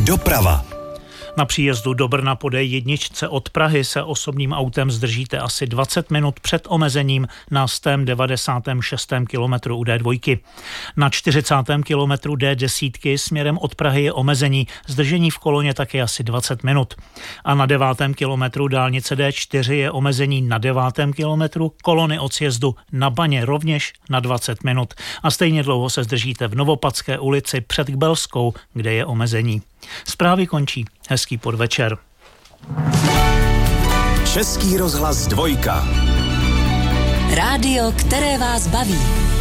Doprava. Na příjezdu do Brna po D1 od Prahy se osobním autem zdržíte asi 20 minut před omezením na 196. kilometru u D2. Na 40. kilometru D10 směrem od Prahy je omezení, zdržení v koloně taky asi 20 minut. A na 9. kilometru dálnice D4 je omezení na 9. kilometru, kolony od sjezdu na Baně rovněž na 20 minut. A stejně dlouho se zdržíte v Novopadské ulici před Kbelskou, kde je omezení. Zprávy končí. Hezký podvečer. Český rozhlas 2. Rádio, které vás baví.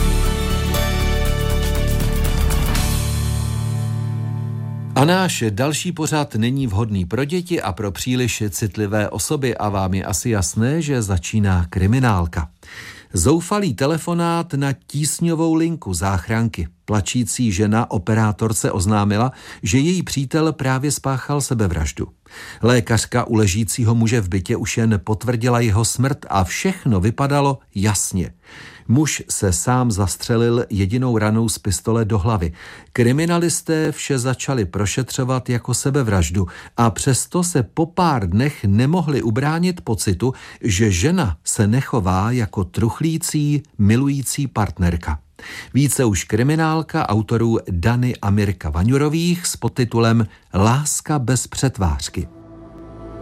A náš další pořad není vhodný pro děti a pro příliš citlivé osoby a vám je asi jasné, že začíná kriminálka. Zoufalý telefonát na tísňovou linku záchranky. Plačící žena operátorce oznámila, že její přítel právě spáchal sebevraždu. Lékařka u ležícího muže v bytě už jen potvrdila jeho smrt a všechno vypadalo jasně. Muž se sám zastřelil jedinou ranou z pistole do hlavy. Kriminalisté vše začali prošetřovat jako sebevraždu a přesto se po pár dnech nemohli ubránit pocitu, že žena se nechová jako truchlící, milující partnerka. Více už kriminálka autorů Dany a Mirka Vaňurových s podtitulem Láska bez přetvářky.